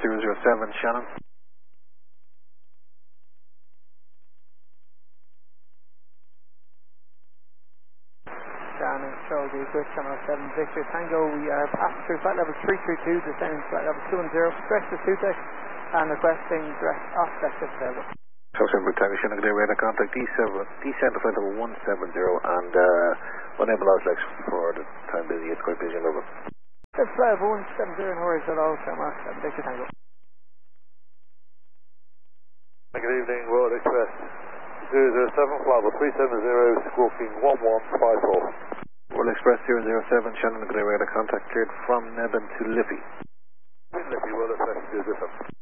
007, Shannon. Shannon, Charlie, good, Channel 7, Victor Tango. We are passing through flight level 332, descending flight level 210, stretch the suitdeck, and requesting direct offset to level. Southern Tango, Shannon, clear radar contact descend to flight level 170, and unable outlet for the time busy, it's quite busy in Dublin. Flight level 170, Norris, hello, Channel 7, Victor Tango. Good evening, World Express 007, flight level 370, squawking 1154. World Express 007, Shannon, clear radar contact cleared from Nebben to Liffey. Liffey, World Express 007.